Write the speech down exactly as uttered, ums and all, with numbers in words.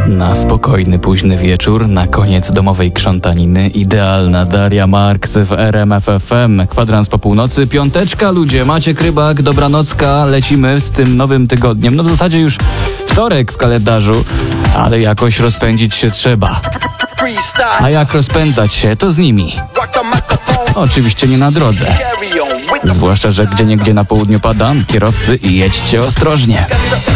Na spokojny, późny wieczór, na koniec domowej krzątaniny, idealna Daria Marks w R M F F M. Kwadrans po północy, piąteczka, ludzie, Maciek Rybak, dobranocka, lecimy z tym nowym tygodniem. No w zasadzie już wtorek w kalendarzu, ale jakoś rozpędzić się trzeba. A jak rozpędzać się, to z nimi. Oczywiście nie na drodze. Zwłaszcza, że gdzieniegdzie na południu pada, kierowcy, jedźcie ostrożnie.